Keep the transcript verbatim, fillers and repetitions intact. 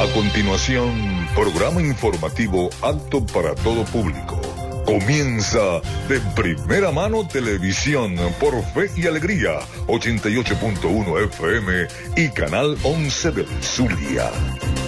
A continuación, programa informativo apto para todo público. Comienza de primera mano televisión por Fe y Alegría, ochenta y ocho punto uno F M y Canal once del Zulia.